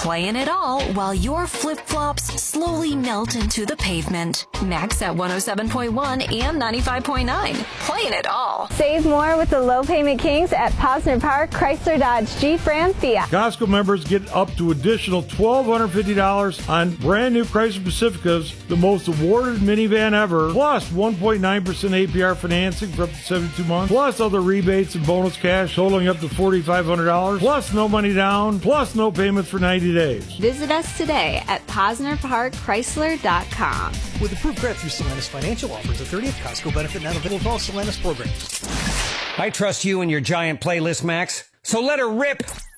Playing it all while your flip-flops slowly melt into the pavement. Max at 107.1 and 95.9. Playing it all. Save more with the low payment kings at Posner Park, Chrysler, Dodge, Jeep, Ram, Fiat. Costco members get up to additional $1,250 on brand new Chrysler Pacificas, the most awarded minivan ever, plus 1.9% APR financing for up to 72 months, plus other rebates and bonus cash totaling up to $4,500, plus no money down, plus no payments for 90 days. Visit us today at PosnerParkChrysler.com. With approved credit through Solanus Financial offers, a 30th Costco benefit not available for all Solanus programs. I trust you and your giant playlist, Max. So let her rip.